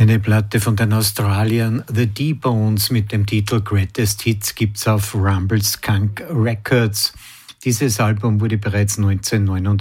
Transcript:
Eine Platte von den Australiern The D-Bones mit dem Titel Greatest Hits gibt's auf Rumble Skunk Records. Dieses Album wurde bereits 1989